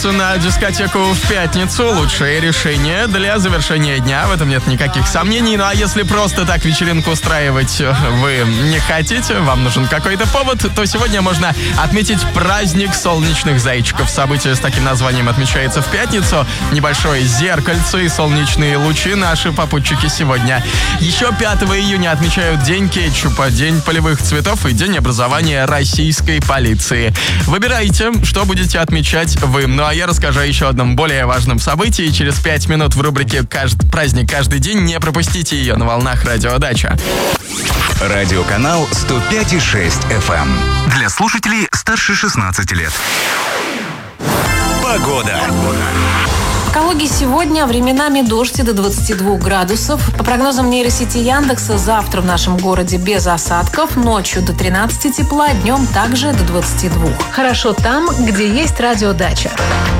На дискотеку в пятницу лучшее решение для завершения дня. В этом нет никаких сомнений. Ну а если просто так вечеринку устраивать вы не хотите, вам нужен какой-то повод, то сегодня можно отметить праздник солнечных зайчиков. Событие с таким названием отмечается в пятницу. Небольшое зеркальце и солнечные лучи наши попутчики сегодня. Еще 5 июня отмечают День кетчупа, День полевых цветов и День образования российской полиции. Выбирайте, что будете отмечать вы. Ну а я расскажу о еще одном более важном событии через 5 минут в рубрике «Праздник каждый день». Не пропустите ее на волнах Радио Дача. Радиоканал 105,6 FM. Для слушателей старше 16 лет. Погода. В Калуге сегодня временами дождь и до 22 градусов. По прогнозам нейросети Яндекса, завтра в нашем городе без осадков, ночью до 13 тепла, днем также до 22. Хорошо там, где есть радиодача.